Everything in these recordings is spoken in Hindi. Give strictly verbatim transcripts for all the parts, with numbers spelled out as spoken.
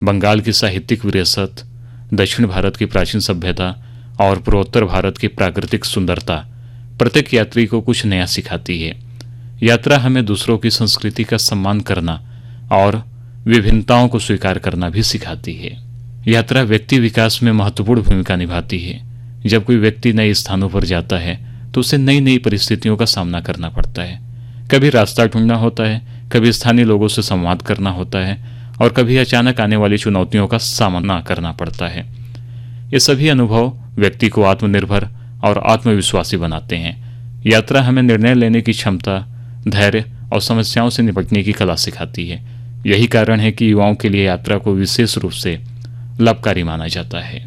बंगाल की साहित्यिक विरासत, दक्षिण भारत की प्राचीन सभ्यता और पूर्वोत्तर भारत की प्राकृतिक सुंदरता प्रत्येक यात्री को कुछ नया सिखाती है। यात्रा हमें दूसरों की संस्कृति का सम्मान करना और विभिन्नताओं को स्वीकार करना भी सिखाती है। यात्रा व्यक्ति विकास में महत्वपूर्ण भूमिका निभाती है। जब कोई व्यक्ति नए स्थानों पर जाता है तो उसे नई नई परिस्थितियों का सामना करना पड़ता है। कभी रास्ता ढूंढना होता है, कभी स्थानीय लोगों से संवाद करना होता है और कभी अचानक आने वाली चुनौतियों का सामना करना पड़ता है। ये सभी अनुभव व्यक्ति को आत्मनिर्भर और आत्मविश्वासी बनाते हैं। यात्रा हमें निर्णय लेने की क्षमता, धैर्य और समस्याओं से निपटने की कला सिखाती है। यही कारण है कि युवाओं के लिए यात्रा को विशेष रूप से लाभकारी माना जाता है।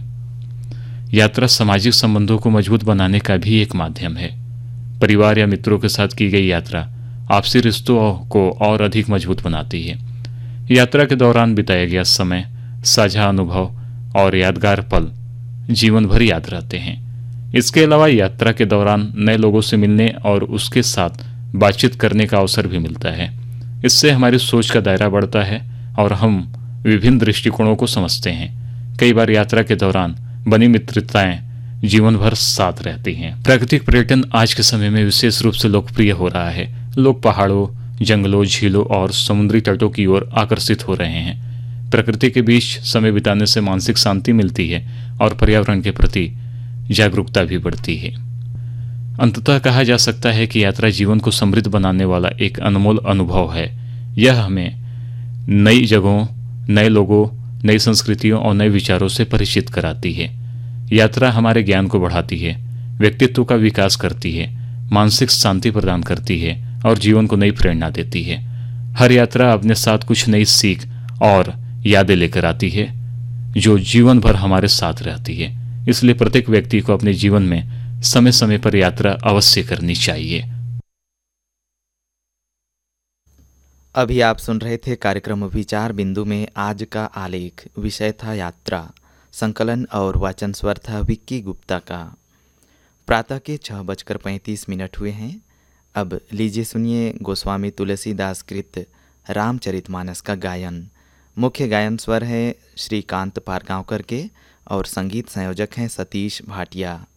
यात्रा सामाजिक संबंधों को मजबूत बनाने का भी एक माध्यम है। परिवार या मित्रों के साथ की गई यात्रा आपसी रिश्तों को और अधिक मजबूत बनाती है। यात्रा के दौरान बिताया गया समय, साझा अनुभव और यादगार पल जीवन भर याद रहते हैं। इसके अलावा यात्रा के दौरान नए लोगों से मिलने और उसके साथ बातचीत करने का अवसर भी मिलता है। इससे हमारी सोच का दायरा बढ़ता है और हम विभिन्न दृष्टिकोणों को समझते हैं। कई बार यात्रा के दौरान बनी मित्रताएं जीवन भर साथ रहती हैं। प्राकृतिक पर्यटन आज के समय में विशेष रूप से लोकप्रिय हो रहा है। लोग पहाड़ों, जंगलों, झीलों और समुद्री तटों की ओर आकर्षित हो रहे हैं। प्रकृति के बीच समय बिताने से मानसिक शांति मिलती है और पर्यावरण के प्रति जागरूकता भी बढ़ती है। अंततः कहा जा सकता है कि यात्रा जीवन को समृद्ध बनाने वाला एक अनमोल अनुभव है। यह हमें नई जगहों, नए लोगों, नई संस्कृतियों और नए विचारों से परिचित कराती है। यात्रा हमारे ज्ञान को बढ़ाती है, व्यक्तित्व का विकास करती है, मानसिक शांति प्रदान करती है और जीवन को नई प्रेरणा देती है। हर यात्रा अपने साथ कुछ नई सीख और यादें लेकर आती है जो जीवन भर हमारे साथ रहती है। इसलिए प्रत्येक व्यक्ति को अपने जीवन में समय समय पर यात्रा अवश्य करनी चाहिए। अभी आप सुन रहे थे कार्यक्रम विचार बिंदु में आज का आलेख। विषय था यात्रा। संकलन और वाचन स्वर था विक्की गुप्ता का। प्रातः के छः बजकर पैंतीस मिनट हुए हैं। अब लीजिए सुनिए गोस्वामी तुलसीदास कृत रामचरितमानस का गायन। मुख्य गायन स्वर है श्रीकांत पारगांवकर के और संगीत संयोजक हैं सतीश भाटिया।